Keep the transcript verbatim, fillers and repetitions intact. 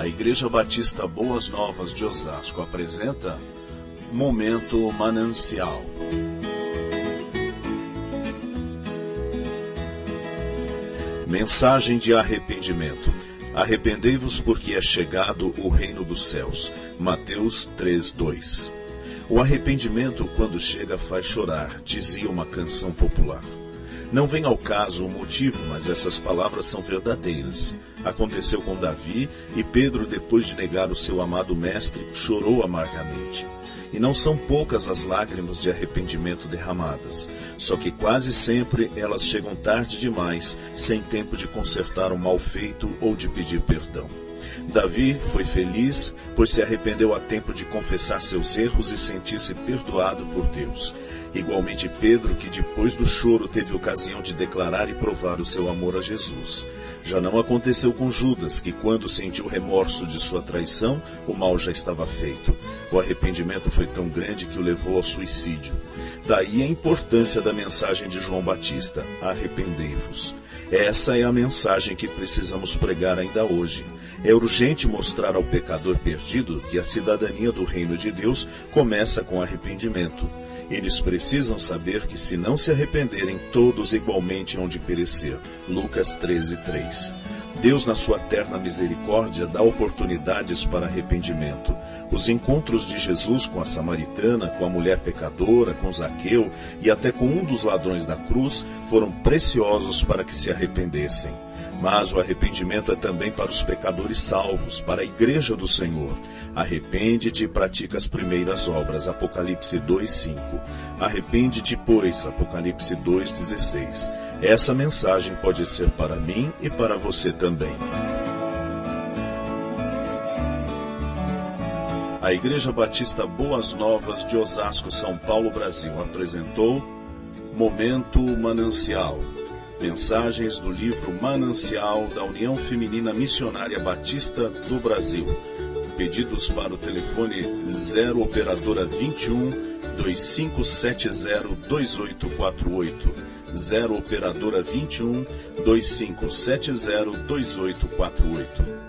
A Igreja Batista Boas Novas de Osasco apresenta Momento Manancial. Mensagem de arrependimento. Arrependei-vos porque é chegado o reino dos céus. Mateus três, dois. O arrependimento, quando chega, faz chorar, dizia uma canção popular. Não vem ao caso o motivo, mas essas palavras são verdadeiras. Aconteceu com Davi, e Pedro, depois de negar o seu amado mestre, chorou amargamente. E não são poucas as lágrimas de arrependimento derramadas, só que quase sempre elas chegam tarde demais, sem tempo de consertar o mal feito ou de pedir perdão. Davi foi feliz, pois se arrependeu a tempo de confessar seus erros e sentir-se perdoado por Deus. Igualmente Pedro, que depois do choro teve ocasião de declarar e provar o seu amor a Jesus. Já não aconteceu com Judas, que quando sentiu remorso de sua traição, o mal já estava feito. O arrependimento foi tão grande que o levou ao suicídio. Daí a importância da mensagem de João Batista: arrependei-vos. Essa é a mensagem que precisamos pregar ainda hoje. É urgente mostrar ao pecador perdido que a cidadania do reino de Deus começa com arrependimento. Eles precisam saber que, se não se arrependerem, todos igualmente hão de perecer. Lucas treze, três. Deus, na sua terna misericórdia, dá oportunidades para arrependimento. Os encontros de Jesus com a samaritana, com a mulher pecadora, com Zaqueu e até com um dos ladrões da cruz foram preciosos para que se arrependessem. Mas o arrependimento é também para os pecadores salvos, para a igreja do Senhor. Arrepende-te e pratica as primeiras obras. Apocalipse dois, cinco. Arrepende-te, pois. Apocalipse dois, dezesseis. Essa mensagem pode ser para mim e para você também. A Igreja Batista Boas Novas de Osasco, São Paulo, Brasil, apresentou Momento Manancial. Mensagens do livro Manancial da União Feminina Missionária Batista do Brasil. Pedidos para o telefone zero operadora vinte e um, dois cinco sete zero, dois oito quatro oito. zero operadora vinte e um, dois cinco sete zero, dois oito quatro oito.